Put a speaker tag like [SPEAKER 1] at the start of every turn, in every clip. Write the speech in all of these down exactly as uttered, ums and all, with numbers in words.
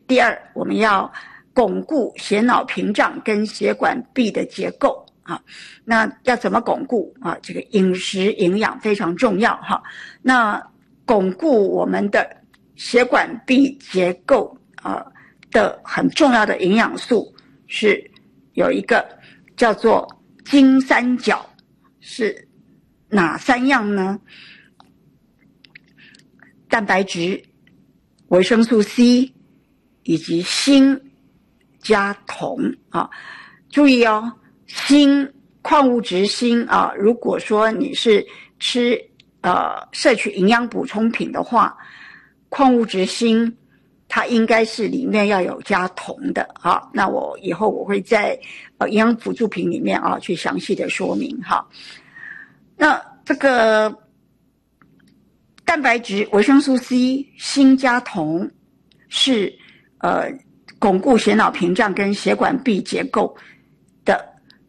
[SPEAKER 1] 第二，我们要巩固血脑屏障跟血管壁的结构啊。那要怎么巩固啊？这个饮食营养非常重要哈。那巩固我们的血管壁结构啊的很重要的营养素是有一个叫做金三角，是哪三样呢？蛋白质、维生素 C 以及锌加铜啊。注意哦，锌矿物质锌啊，如果说你是吃呃摄取营养补充品的话，矿物质锌它应该是里面要有加铜的啊。那我以后我会在呃营养辅助品里面啊去详细的说明哈。那这个蛋白质、维生素 C、锌加铜是呃巩固血脑屏障跟血管壁结构的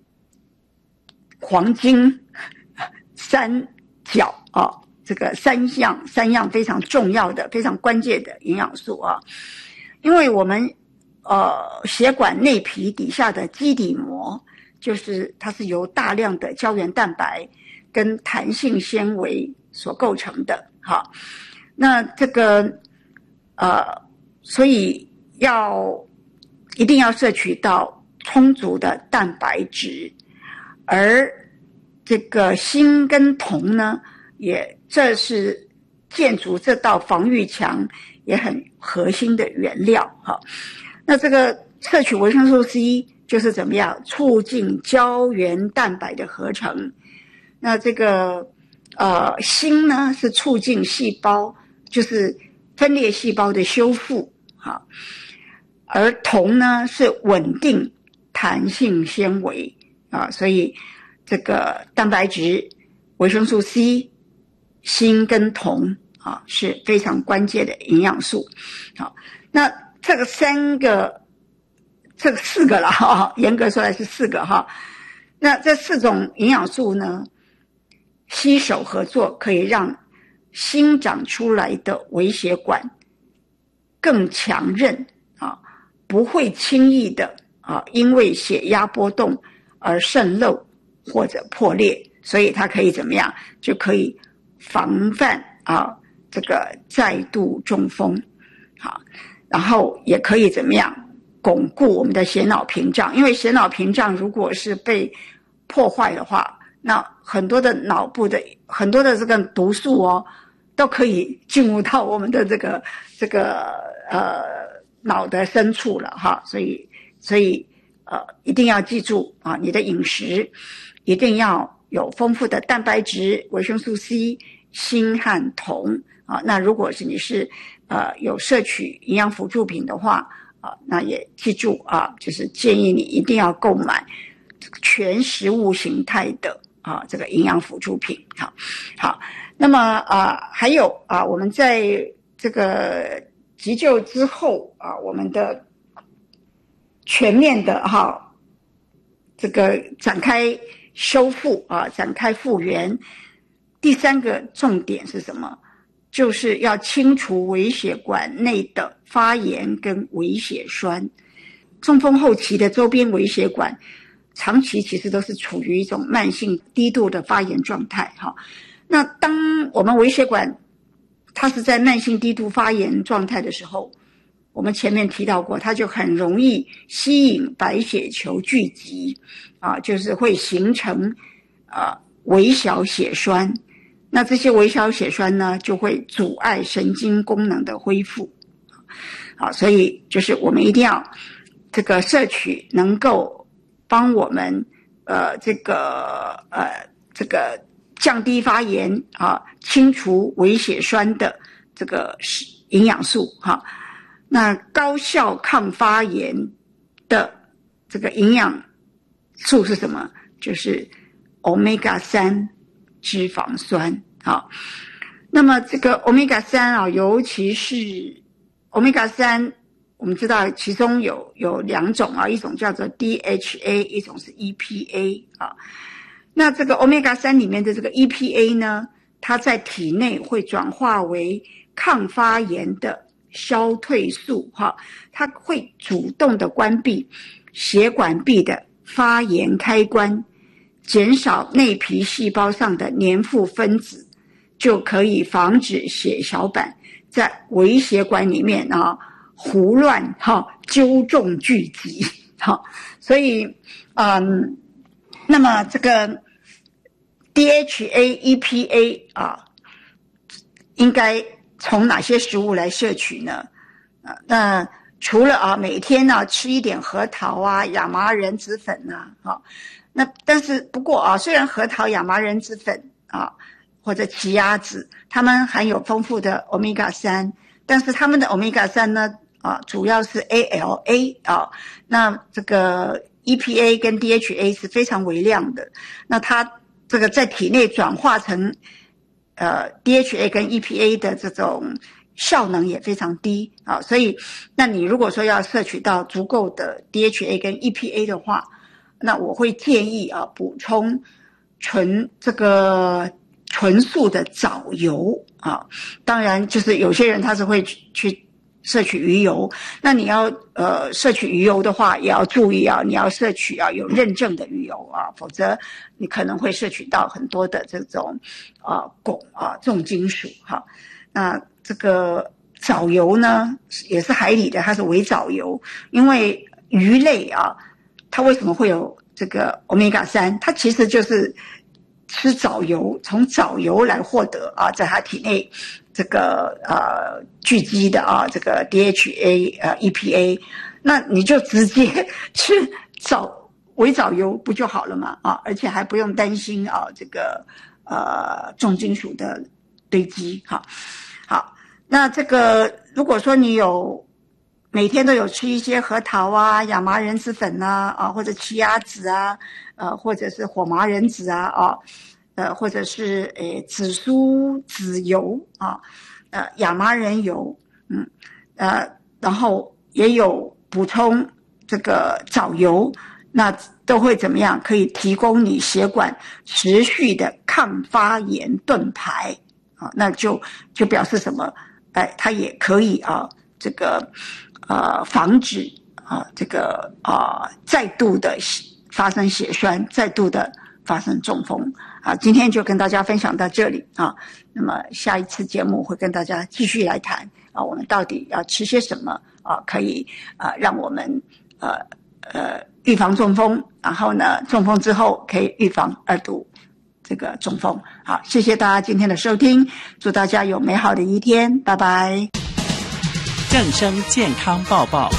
[SPEAKER 1] 黄金三角啊，这个三样三样非常重要的、非常关键的营养素啊。因为我们呃血管内皮底下的基底膜，就是它是由大量的胶原蛋白跟弹性纤维所构成的。好，那这个呃，所以要一定要摄取到充足的蛋白质，而这个锌跟铜呢，也这是建筑这道防御墙也很核心的原料哈。那这个摄取维生素 C 就是怎么样促进胶原蛋白的合成，那这个呃，锌呢是促进细胞，就是分裂细胞的修复，哈，而铜呢是稳定弹性纤维啊，所以这个蛋白质、维生素 C、锌跟铜啊是非常关键的营养素。好，那这个三个，这个四个了哈，严格说来是四个哈。那这四种营养素呢，携手合作可以让新长出来的微血管更强韧啊，不会轻易的啊因为血压波动而渗漏或者破裂，所以它可以怎么样？就可以防范啊这个再度中风，好，然后也可以怎么样？巩固我们的血脑屏障，因为血脑屏障如果是被破坏的话，那很多的脑部的很多的这个毒素哦，都可以进入到我们的这个这个呃脑的深处了哈，所以所以呃一定要记住啊，你的饮食一定要有丰富的蛋白质、维生素 C、锌和铜啊。那如果是你是呃有摄取营养辅助品的话啊，那也记住啊，就是建议你一定要购买全食物形态的啊，这个营养辅助品。好，好，那么啊，还有啊，我们在这个急救之后啊，我们的全面的哈、啊，这个展开修复啊，展开复原。第三个重点是什么？就是要清除微血管内的发炎跟微血栓。中风后期的周边微血管长期其实都是处于一种慢性低度的发炎状态哈。那当我们微血管它是在慢性低度发炎状态的时候，我们前面提到过，它就很容易吸引白血球聚集啊，就是会形成啊微小血栓。那这些微小血栓呢，就会阻碍神经功能的恢复。好，所以就是我们一定要这个摄取能够帮我们呃这个呃这个降低发炎啊，清除微血栓的这个营养素哈。那高效抗发炎的这个营养素是什么？就是 欧米伽三 脂肪酸啊。那么这个 欧米伽三 啊，尤其是 欧米伽三，我们知道其中有有两种啊，一种叫做 D H A， 一种是 E P A 啊。那这个 欧米伽三 里面的这个 E P A 呢，它在体内会转化为抗发炎的消退素哈，它会主动的关闭血管壁的发炎开关，减少内皮细胞上的粘附分子，就可以防止血小板在微血管里面啊胡乱哈纠众聚集哈。所以嗯，那么这个 D H A、E P A 啊，应该从哪些食物来摄取呢？啊，那除了啊每天呢、啊、吃一点核桃啊、亚麻仁籽粉啊，啊，那但是不过啊，虽然核桃、亚麻仁籽粉啊或者奇亚籽，它们含有丰富的 欧米伽三， 但是它们的 欧米伽三 呢啊主要是 A L A 啊，那这个 E P A 跟 D H A 是非常微量的，那它这个在体内转化成呃 D H A 跟 E P A 的这种效能也非常低啊，所以那你如果说要摄取到足够的 D H A 跟 E P A 的话，那我会建议啊补充纯这个纯素的藻油啊，当然就是有些人他是会去去摄取鱼油，那你要呃摄取鱼油的话，也要注意啊，你要摄取啊有认证的鱼油啊，否则你可能会摄取到很多的这种啊汞啊重金属哈。那这个藻油呢也是海里的，它是微藻油，因为鱼类啊，它为什么会有这个 欧米伽三？ 它其实就是吃藻油，从藻油来获得啊，在它体内这个呃聚集的啊这个 D H A 呃 E P A， 那你就直接吃藻微藻油不就好了嘛啊，而且还不用担心啊这个呃重金属的堆积哈。好，那这个如果说你有每天都有吃一些核桃啊、亚麻仁籽粉啊，啊或者奇亚籽啊，呃或者是火麻仁籽啊，啊呃或者是诶紫苏籽油啊，呃亚麻仁油，嗯呃然后也有补充这个藻油，那都会怎么样？可以提供你血管持续的抗发炎盾牌啊，那就就表示什么？哎，它也可以啊，这个呃防止啊这个啊再度的发生血栓，再度的发生中风啊。今天就跟大家分享到这里啊，那么下一次节目会跟大家继续来谈啊，我们到底要吃些什么啊，可以啊让我们呃呃预防中风，然后呢中风之后可以预防二度这个中风。好，谢谢大家今天的收听，祝大家有美好的一天，拜拜。
[SPEAKER 2] 正声健康报报，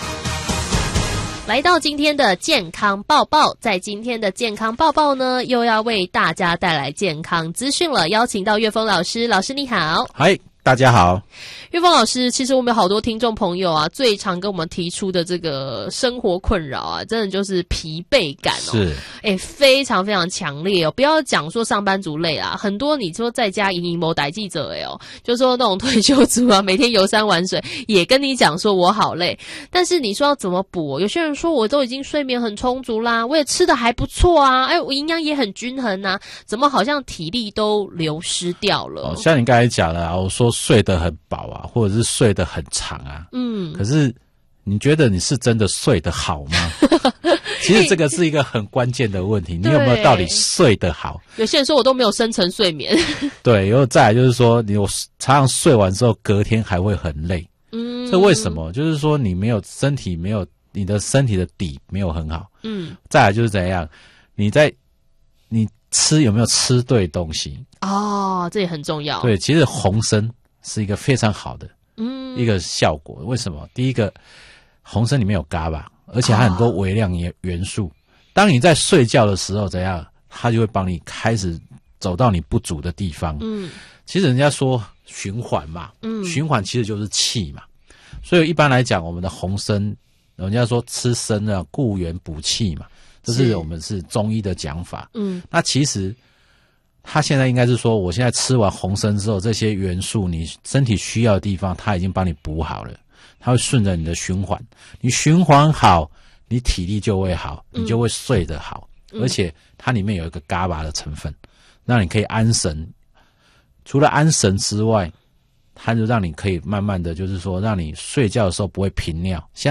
[SPEAKER 3] 来到今天的健康报报，在今天的健康报报呢，又要为大家带来健康资讯了，邀请到岳峰老师，老师你好。
[SPEAKER 2] 嗨，大家好。
[SPEAKER 3] 岳峰老师，其实我们有好多听众朋友啊，最常跟我们提出的这个生活困扰啊，真的就是疲惫感哦，
[SPEAKER 2] 是，
[SPEAKER 3] 哎，非常非常强烈哦。不要讲说上班族累啊，很多你说在家营营某代记者哎哦，就说那种退休族啊，每天游山玩水，也跟你讲说我好累，但是你说要怎么补？有些人说我都已经睡眠很充足啦，我也吃的还不错啊，哎，我营养也很均衡啊，怎么好像体力都流失掉了？
[SPEAKER 2] 哦，像你刚才讲的啊，我说睡得很饱啊，或者是睡得很长啊，嗯，可是你觉得你是真的睡得好吗？其实这个是一个很关键的问题，你有没有到底睡得好？
[SPEAKER 3] 有些人说我都没有深层睡眠。对，
[SPEAKER 2] 然后再来就是说，你我常常睡完之后，隔天还会很累。嗯，这为什么？就是说你没有身体没有你的身体的底没有很好。嗯，再来就是怎样，你在你吃有没有吃对东西？
[SPEAKER 3] 哦，这也很重要。
[SPEAKER 2] 对，其实红参是一个非常好的嗯一个效果。为什么？第一个，红参里面有 G A B A， 而且它很多微量元素。哦，当你在睡觉的时候，怎样，它就会帮你开始走到你不足的地方。嗯，其实人家说循环嘛，嗯，循环其实就是气嘛。所以一般来讲，我们的红参，人家说吃参啊，固元补气嘛，这是我们是中医的讲法。嗯，那其实他现在应该是说，我现在吃完红参之后，这些元素你身体需要的地方，它已经帮你补好了，它会顺着你的循环，你循环好，你体力就会好，你就会睡得好，嗯，而且它里面有一个 G A B A 的成分，让你可以安神。除了安神之外， 它就让你可以慢慢的，就是说让你睡觉的时候不会频尿。